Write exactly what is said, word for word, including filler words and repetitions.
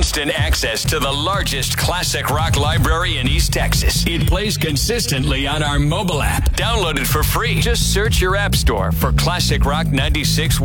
instant access to the largest classic rock library in East Texas. It plays consistently on our mobile app. Download it for free. Just search your app store for Classic Rock ninety-six.